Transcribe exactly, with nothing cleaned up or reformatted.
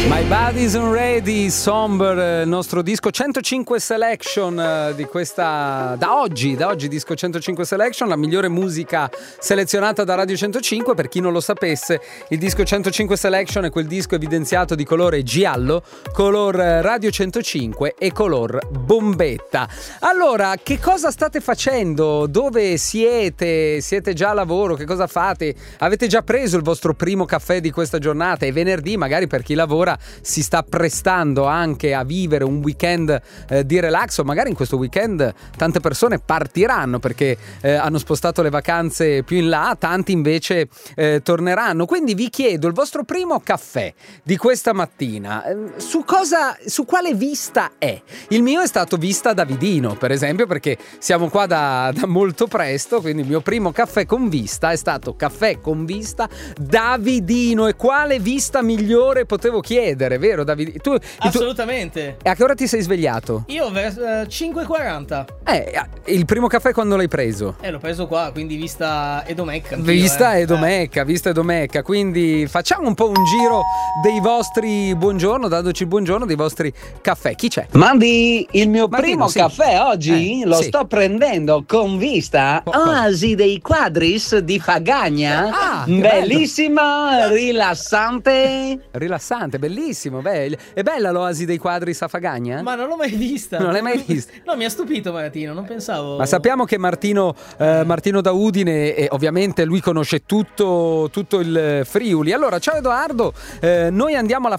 My Body's Ready, Somber, il nostro disco centocinque Selection di questa, da oggi, da oggi disco centocinque Selection, la migliore musica selezionata da Radio centocinque. Per chi non lo sapesse, il disco centocinque Selection è quel disco evidenziato di colore giallo, color Radio centocinque e color bombetta. Allora, che cosa state facendo? Dove siete? Siete già a lavoro? Che cosa fate? Avete già preso il vostro primo caffè di questa giornata? È venerdì, magari per chi lavora si sta prestando anche a vivere un weekend eh, di relax, o magari in questo weekend tante persone partiranno perché eh, hanno spostato le vacanze più in là, tanti invece eh, torneranno. Quindi vi chiedo il vostro primo caffè di questa mattina, eh, su cosa, su quale vista è? Il mio è stato vista Davidino, per esempio, perché siamo qua da, da molto presto, quindi il mio primo caffè con vista è stato caffè con vista Davidino. E quale vista migliore potevo chiedere? Vero Davide? Tu, assolutamente. Tu... E a che ora ti sei svegliato? Io verso uh, cinque e quaranta. Eh, il primo caffè quando l'hai preso? Eh, l'ho preso qua, quindi vista Edomecca. Vista eh. Edomecca, vista Edomecca. Quindi facciamo un po' un giro dei vostri buongiorno, dandoci il buongiorno dei vostri caffè. Chi c'è? Mandi, il mio Martino, primo sì. caffè oggi Eh, lo sì. sto prendendo con vista Oh, Oasi dei Quadris di Fagagna. Ah, che bellissima, rilassante. Rilassante, bellissimo. Beh, è bella l'Oasi dei Quadri a Fagagna? Ma non l'ho mai vista. Non l'hai mai vista? No, mi ha stupito Martino, non pensavo. Ma sappiamo che Martino, eh, Martino da Udine, e ovviamente lui conosce tutto, tutto il Friuli. Allora, ciao Edoardo, eh, noi andiamo alla